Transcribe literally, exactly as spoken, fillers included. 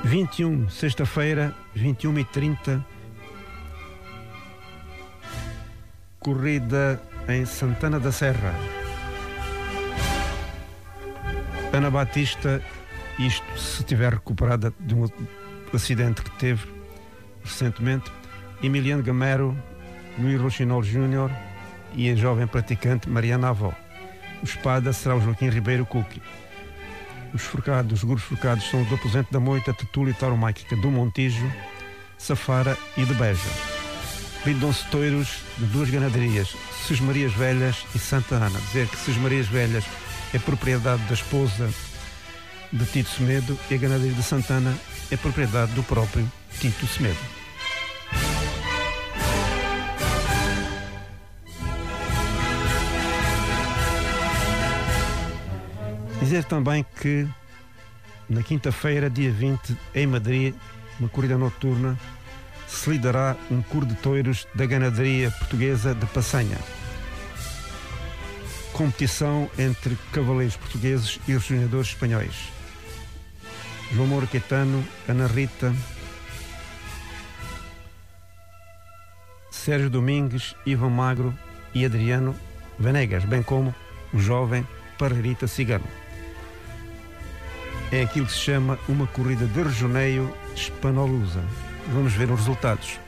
vinte e um, sexta-feira, vinte e uma e trinta, corrida em Santana da Serra. Ana Batista, isto se tiver recuperada de um acidente que teve recentemente, Emiliano Gamero, Luís Rochinol Júnior e a jovem praticante Mariana Avó. O espada será o Joaquim Ribeiro Cuqui. Os forcados, os grupos forcados são os do Aposento da Moita, Tetula e Tauromáquica do Montijo, Safara e de Beja. Lidam-se touros de duas ganaderias, Sesmarias Velhas e Santa Ana. Dizer que Sesmarias Velhas é propriedade da esposa de Tito Semedo e a ganaderia de Santana é propriedade do próprio Tito Semedo. Dizer também que na quinta-feira, dia vinte, em Madrid, uma corrida noturna, se lidará um coro de touros da ganaderia portuguesa de Passanha. Competição entre cavaleiros portugueses e rejoinadores espanhóis. João Moura Caetano, Ana Rita, Sérgio Domingues, Ivan Magro e Adriano Vanegas, bem como o jovem Parreirita Cigano. É aquilo que se chama uma corrida de rejoneio hispanolusa. Vamos ver os resultados.